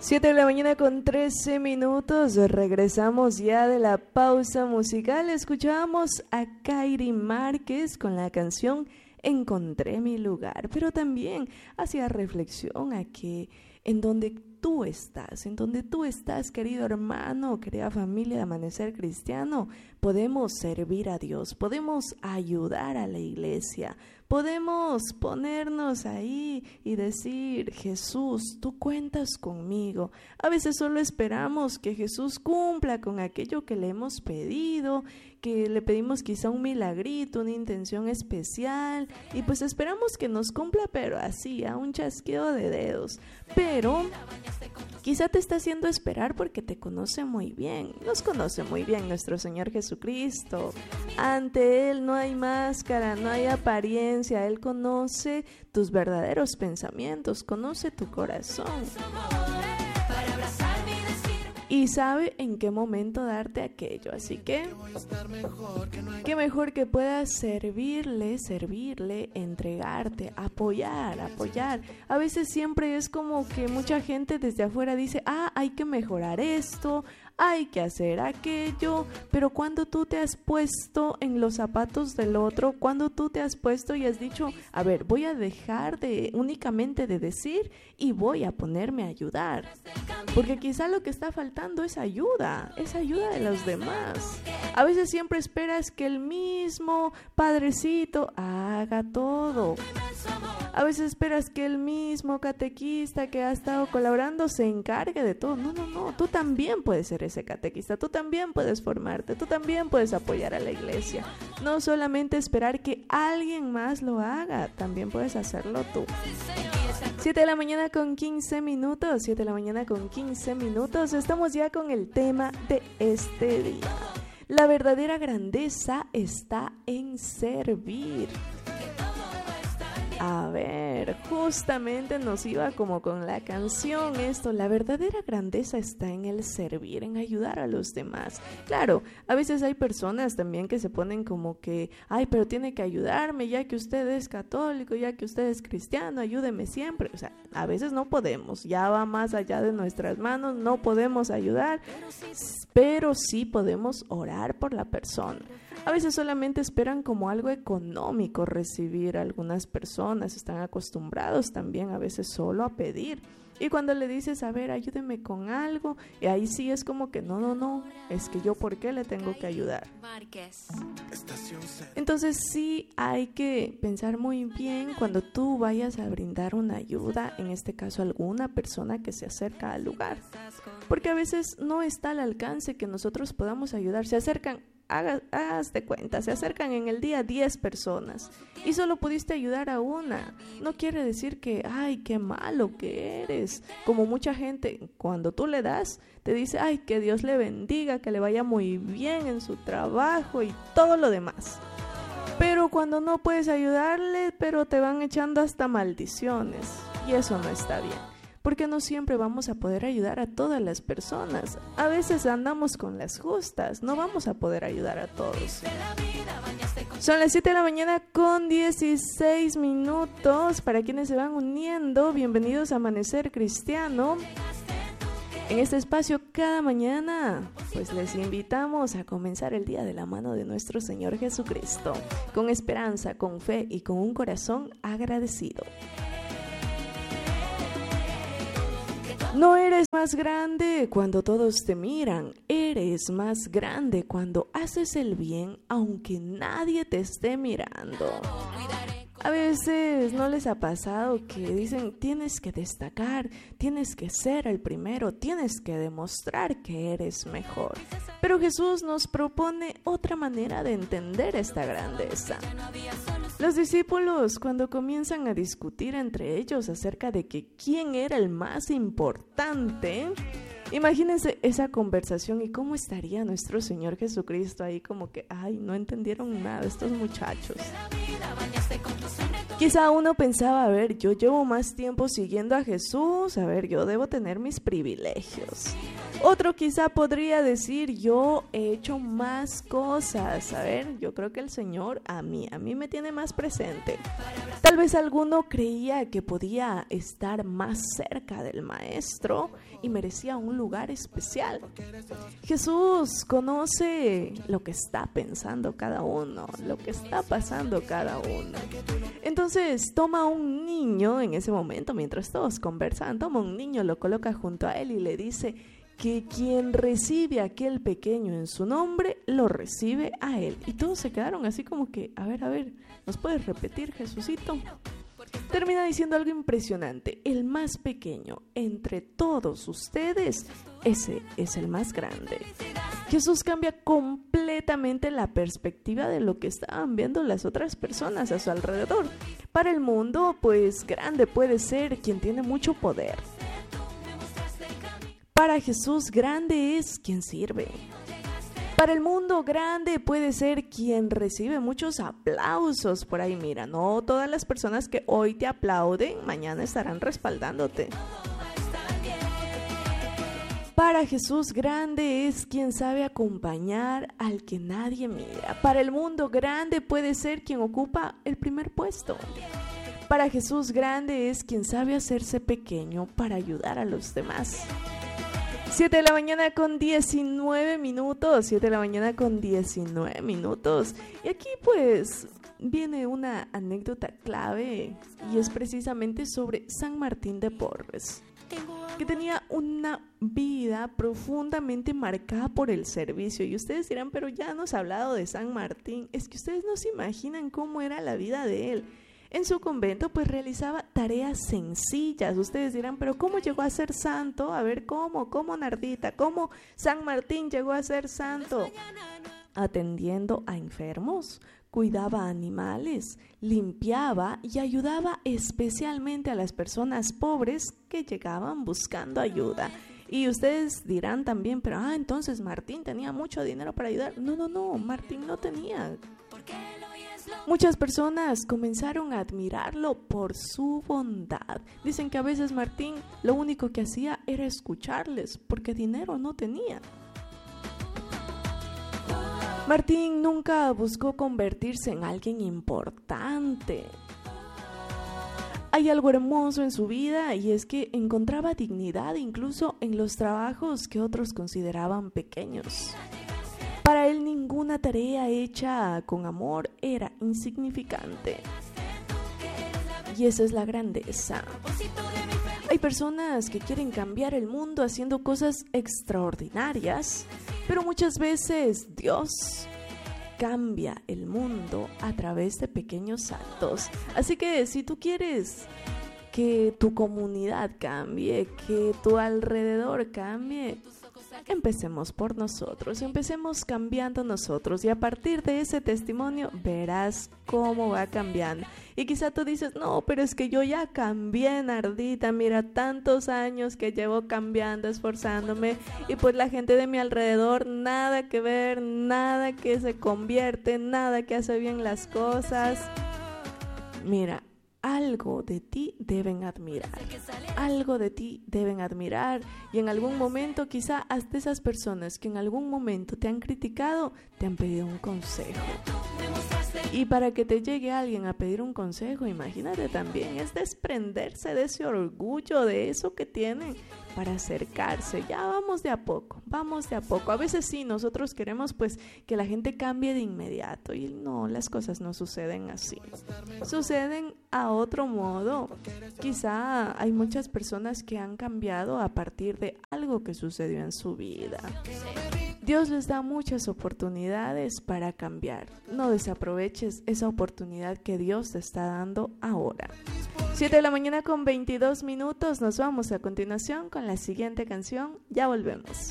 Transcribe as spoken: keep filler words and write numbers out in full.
Siete de la mañana con trece minutos, regresamos ya de la pausa musical. Escuchamos a Kairi Márquez con la canción Encontré mi lugar, pero también hacía reflexión a que en donde tú estás, en donde tú estás, querido hermano, querida familia de Amanecer Cristiano, podemos servir a Dios, podemos ayudar a la iglesia, podemos ponernos ahí y decir, Jesús, tú cuentas conmigo. A veces solo esperamos que Jesús cumpla con aquello que le hemos pedido, que le pedimos quizá un milagrito, una intención especial, y pues esperamos que nos cumpla, pero así, a un chasquido de dedos. Pero quizá te está haciendo esperar porque te conoce muy bien, nos conoce muy bien nuestro Señor Jesucristo. Ante Él no hay máscara, no hay apariencia, Él conoce tus verdaderos pensamientos, conoce tu corazón. Y sabe en qué momento darte aquello, así que qué mejor que puedas servirle, servirle, entregarte, apoyar, apoyar. A veces siempre es como que mucha gente desde afuera dice, ah, hay que mejorar esto, hay que hacer aquello, pero cuando tú te has puesto en los zapatos del otro, cuando tú te has puesto y has dicho, a ver, voy a dejar de únicamente de decir y voy a ponerme a ayudar, porque quizá lo que está faltando es ayuda, es ayuda de los demás. A veces siempre esperas que el mismo padrecito haga todo. A veces esperas que el mismo catequista que ha estado colaborando se encargue de todo. No, no, no, tú también puedes ser ese catequista, tú también puedes formarte, tú también puedes apoyar a la iglesia. No solamente esperar que alguien más lo haga, también puedes hacerlo tú. siete de la mañana con quince minutos, siete de la mañana con quince minutos, estamos ya con el tema de este día. La verdadera grandeza está en servir. A ver, justamente nos iba como con la canción esto, la verdadera grandeza está en el servir, en ayudar a los demás. Claro, a veces hay personas también que se ponen como que, ay, pero tiene que ayudarme ya que usted es católico, ya que usted es cristiano, ayúdeme siempre. O sea, a veces no podemos, ya va más allá de nuestras manos, no podemos ayudar, pero sí podemos orar por la persona. A veces solamente esperan como algo económico recibir a algunas personas, están acostumbrados también a veces solo a pedir. Y cuando le dices, a ver, ayúdeme con algo, y ahí sí es como que no, no, no, es que yo ¿por qué le tengo que ayudar? Entonces sí hay que pensar muy bien cuando tú vayas a brindar una ayuda, en este caso a alguna persona que se acerca al lugar. Porque a veces no está al alcance que nosotros podamos ayudar, se acercan. Hagas, hagas de cuenta, se acercan en el día diez personas y solo pudiste ayudar a una. No quiere decir que, ay, qué malo que eres. Como mucha gente, cuando tú le das, te dice, ay, que Dios le bendiga, que le vaya muy bien en su trabajo y todo lo demás. Pero cuando no puedes ayudarle, pero te van echando hasta maldiciones. Y eso no está bien. Porque no siempre vamos a poder ayudar a todas las personas. A veces andamos con las justas, no vamos a poder ayudar a todos. Son las siete de la mañana con dieciséis minutos. Para quienes se van uniendo, bienvenidos a Amanecer Cristiano. En este espacio cada mañana, pues les invitamos a comenzar el día de la mano de nuestro Señor Jesucristo, con esperanza, con fe y con un corazón agradecido. No eres más grande cuando todos te miran, eres más grande cuando haces el bien aunque nadie te esté mirando. A veces no les ha pasado que dicen tienes que destacar, tienes que ser el primero, tienes que demostrar que eres mejor. Pero Jesús nos propone otra manera de entender esta grandeza. Los discípulos, cuando comienzan a discutir entre ellos acerca de que quién era el más importante, imagínense esa conversación y cómo estaría nuestro Señor Jesucristo ahí como que, ay, no entendieron nada estos muchachos. Quizá uno pensaba, a ver, yo llevo más tiempo siguiendo a Jesús, a ver, yo debo tener mis privilegios. Otro quizá podría decir, yo he hecho más cosas, a ver, yo creo que el Señor a mí, a mí me tiene más presente. Tal vez alguno creía que podía estar más cerca del Maestro y merecía un lugar especial. Jesús conoce lo que está pensando cada uno, lo que está pasando cada uno. Entonces toma un niño en ese momento, mientras todos conversan, toma un niño, lo coloca junto a él y le dice que quien recibe a aquel pequeño en su nombre, lo recibe a él. Y todos se quedaron así como que, a ver, a ver, ¿nos puedes repetir, Jesucito? Termina diciendo algo impresionante: el más pequeño entre todos ustedes, ese es el más grande. Jesús cambia completamente la perspectiva de lo que estaban viendo las otras personas a su alrededor. Para el mundo, pues grande puede ser quien tiene mucho poder. Para Jesús, grande es quien sirve. Para el mundo, grande puede ser quien recibe muchos aplausos. Por ahí, mira, no todas las personas que hoy te aplauden, mañana estarán respaldándote. Para Jesús, grande es quien sabe acompañar al que nadie mira. Para el mundo, grande puede ser quien ocupa el primer puesto. Para Jesús, grande es quien sabe hacerse pequeño para ayudar a los demás. siete de la mañana con diecinueve minutos, siete de la mañana con diecinueve minutos. Y aquí pues viene una anécdota clave y es precisamente sobre San Martín de Porres, que tenía una vida profundamente marcada por el servicio. Y ustedes dirán, pero ya nos ha hablado de San Martín. Es que ustedes no se imaginan cómo era la vida de él. En su convento pues realizaba tareas sencillas. Ustedes dirán, pero ¿cómo llegó a ser santo? A ver, ¿cómo? ¿Cómo, Nardita? ¿Cómo San Martín llegó a ser santo? Atendiendo a enfermos, cuidaba a animales, limpiaba y ayudaba especialmente a las personas pobres que llegaban buscando ayuda. Y ustedes dirán también, pero ah, entonces Martín tenía mucho dinero para ayudar. No, no, no, Martín no tenía. Muchas personas comenzaron a admirarlo por su bondad. Dicen que a veces Martín lo único que hacía era escucharles, porque dinero no tenía. Martín nunca buscó convertirse en alguien importante. Hay algo hermoso en su vida y es que encontraba dignidad incluso en los trabajos que otros consideraban pequeños. Para él ninguna tarea hecha con amor era insignificante. Y esa es la grandeza. Hay personas que quieren cambiar el mundo haciendo cosas extraordinarias, pero muchas veces Dios cambia el mundo a través de pequeños actos. Así que si tú quieres que tu comunidad cambie, que tu alrededor cambie, empecemos por nosotros, empecemos cambiando nosotros y a partir de ese testimonio verás cómo va cambiando. Y quizá tú dices, no, pero es que yo ya cambié, Nardita, mira tantos años que llevo cambiando, esforzándome y pues la gente de mi alrededor nada que ver, nada que se convierte, nada que hace bien las cosas. Mira, algo de ti deben admirar, algo de ti deben admirar y en algún momento quizá hasta esas personas que en algún momento te han criticado te han pedido un consejo. Y para que te llegue alguien a pedir un consejo, imagínate también, es desprenderse de ese orgullo, de eso que tienen para acercarse. Ya vamos de a poco, vamos de a poco. A veces sí, nosotros queremos pues que la gente cambie de inmediato y no, las cosas no suceden así. Suceden a otro modo. Quizá hay muchas personas que han cambiado a partir de algo que sucedió en su vida. Dios les da muchas oportunidades para cambiar. No desaproveches esa oportunidad que Dios te está dando ahora. siete de la mañana con veintidós minutos. Nos vamos a continuación con la siguiente canción. Ya volvemos.